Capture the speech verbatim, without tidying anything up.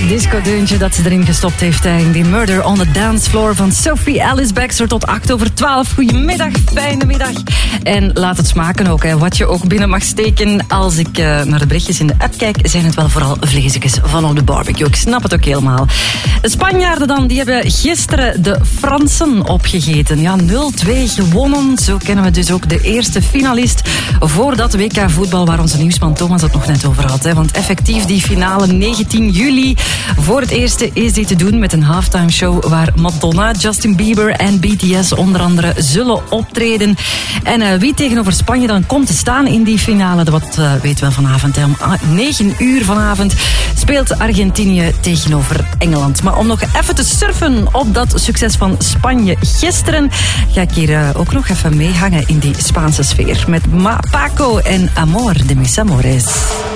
disco-deuntje dat ze erin gestopt heeft in die Murder on the Dance Floor van Sophie Alice Baxter tot acht over twaalf. Goedemiddag, fijne middag. En laat het smaken ook, hè. Wat je ook binnen mag steken. Als ik uh, naar de berichtjes in de app kijk, zijn het wel vooral vleesjes van op de barbecue. Ik snap het ook helemaal. De Spanjaarden dan, die hebben gisteren de Fransen opgegeten. Ja, nul twee gewonnen. Zo kennen we dus ook de eerste finalist voor dat W K voetbal waar onze nieuwsman Thomas het nog net over had. Hè. Want effectief die finale negentien juli. Voor het eerste is die te doen met een halftime show waar Madonna, Justin Bieber en B T S onder andere zullen optreden. En uh, wie tegenover Spanje dan komt te staan in die finale, dat uh, weet wel vanavond. Hè. Om negen uur vanavond speelt Argentinië tegenover Engeland. Maar om nog even te surfen op dat succes van Spanje gisteren, ga ik hier uh, ook nog even meehangen in die Spaanse sfeer. Met Ma- Paco en Amor de mis amores.